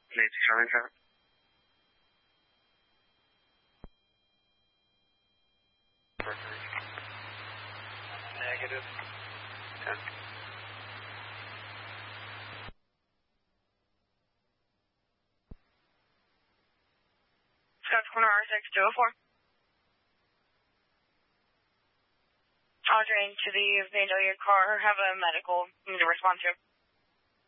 Nancy Charlie traffic. Negative. 10. Scotts Corner R6 204. Audrey to the Vandalia car. Have a medical need to respond to.